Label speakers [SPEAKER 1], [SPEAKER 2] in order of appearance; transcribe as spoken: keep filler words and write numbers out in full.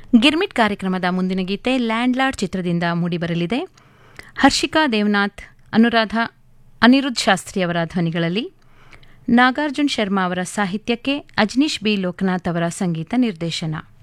[SPEAKER 1] ಗಿರ್ಮಿಟ್ ಕಾರ್ಯಕ್ರಮದ ಮುಂದಿನ ಗೀತೆ ಲ್ಯಾಂಡ್ಲಾರ್ಡ್ ಚಿತ್ರದಿಂದ ಮೂಡಿಬರಲಿದೆ. ಹರ್ಷಿಕಾ ದೇವನಾಥ್, ಅನುರಾಧ ಅನಿರುದ್ಧ್ ಶಾಸ್ತ್ರಿ ಅವರ ಧ್ವನಿಗಳಲ್ಲಿ, ನಾಗಾರ್ಜುನ್ ಶರ್ಮಾ ಅವರ ಸಾಹಿತ್ಯಕ್ಕೆ ಅಜನೀಶ್ ಬಿ ಲೋಕನಾಥ್ ಅವರ ಸಂಗೀತ ನಿರ್ದೇಶನ.